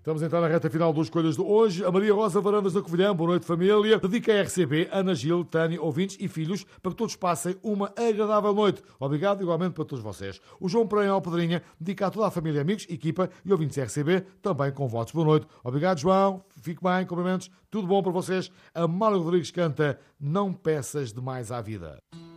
Estamos então na reta final dos Escolhas de hoje. A Maria Rosa Varandas da Covilhã, boa noite família. Dedica a RCB, Ana Gil, Tânia, ouvintes e filhos, para que todos passem uma agradável noite. Obrigado igualmente para todos vocês. O João Pereira Alpedrinha dedica a toda a família, amigos, equipa e ouvintes RCB, também com votos. Boa noite. Obrigado, João. Fique bem, cumprimentos. Tudo bom para vocês. A Mário Rodrigues canta Não Peças Demais à Vida.